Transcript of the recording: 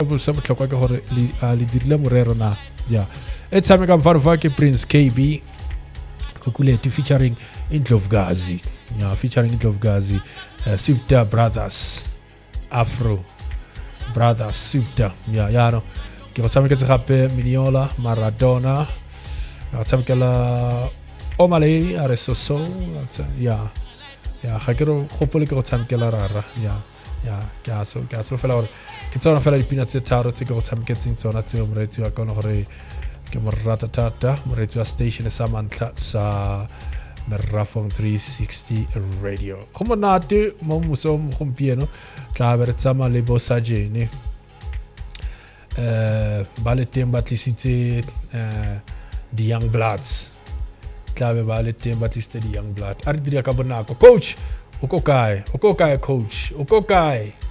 sa botlhokwa ke gore le dirile morero na yeah e tshameka mfano ke Prince KB Kukuletu featuring Indlovukazi yeah featuring Indlovukazi Supta Brothers Afro Brothers Supta yeah no ke go tshameka gape Miniola Maradona go tshameka la Omale Aresoso yeah ga ke re gopole ke go tshameka la rara yeah ke aso fela gore ke tsona fela dipina tse tharo tse ke go tshameketseng tsona tse moretsi wa kone gore ke mo rata thata moretsi wa station sa mantla sa Merafong 360 radio go monate mo moso gompieno tla be re tsama le bo Sajene ba le teng ba tlisitse the Young Bloods tla be ba le teng ba tlisitse the Young Blood a re dira ka bonako coach o ko kae coach o ko kae